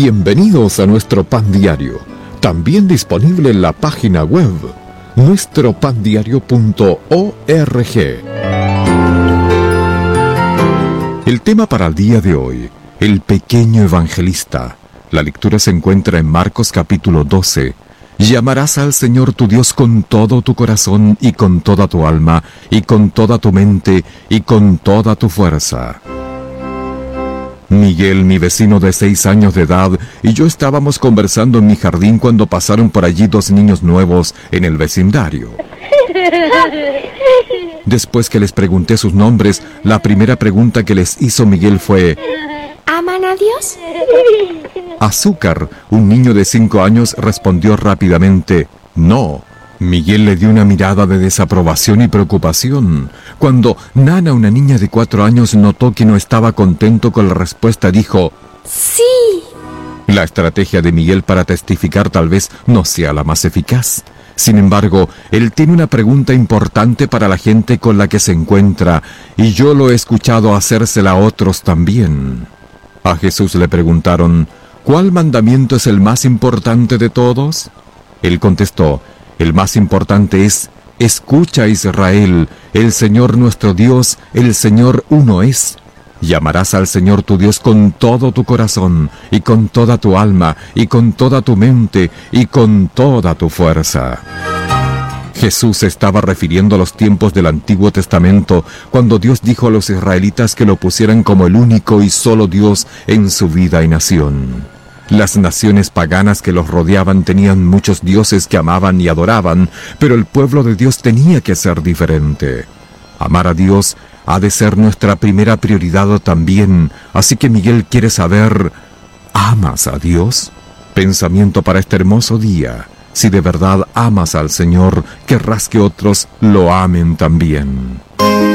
Bienvenidos a nuestro Pan Diario, también disponible en la página web nuestropandiario.org. El tema para el día de hoy, el pequeño evangelista. La lectura se encuentra en Marcos capítulo 12. Llamarás al Señor tu Dios con todo tu corazón y con toda tu alma y con toda tu mente y con toda tu fuerza. Miguel, mi vecino de 6 años de edad, y yo estábamos conversando en mi jardín cuando pasaron por allí 2 niños nuevos en el vecindario. Después que les pregunté sus nombres, la primera pregunta que les hizo Miguel fue: ¿aman a Dios? Azúcar, un niño de 5 años, respondió rápidamente: no. Miguel le dio una mirada de desaprobación y preocupación. Cuando Nana, una niña de 4 años, notó que no estaba contento con la respuesta, dijo: ¡sí! La estrategia de Miguel para testificar tal vez no sea la más eficaz. Sin embargo, él tiene una pregunta importante para la gente con la que se encuentra, y yo lo he escuchado hacérsela a otros también. A Jesús le preguntaron: ¿cuál mandamiento es el más importante de todos? Él contestó: el más importante es: escucha, Israel, el Señor nuestro Dios, el Señor uno es. Llamarás al Señor tu Dios con todo tu corazón, y con toda tu alma, y con toda tu mente, y con toda tu fuerza. Jesús se estaba refiriendo a los tiempos del Antiguo Testamento, cuando Dios dijo a los israelitas que lo pusieran como el único y solo Dios en su vida y nación. Las naciones paganas que los rodeaban tenían muchos dioses que amaban y adoraban, pero el pueblo de Dios tenía que ser diferente. Amar a Dios ha de ser nuestra primera prioridad también, así que Miguel quiere saber: ¿amas a Dios? Pensamiento para este hermoso día: si de verdad amas al Señor, querrás que otros lo amen también.